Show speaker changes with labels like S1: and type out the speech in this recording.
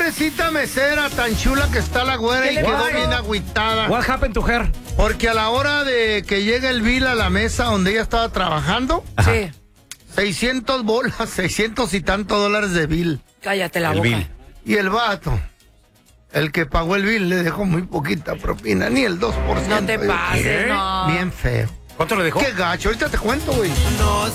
S1: Pobrecita mesera, tan chula que está la güera y quedó bien agüitada.
S2: What happened to her?
S1: Porque a la hora de que llega el bill a la mesa donde ella estaba trabajando,
S3: Sí.
S1: 600 bolas, 600 y tantos dólares de bill.
S3: Cállate la
S2: El
S3: boca.
S2: bill.
S1: Y el vato, el que pagó el bill, le dejó muy poquita propina, ni el 2%.
S3: No te pases, no.
S1: Bien feo.
S2: ¿Cuánto le dejó?
S1: Qué gacho, ahorita te cuento, güey.
S4: No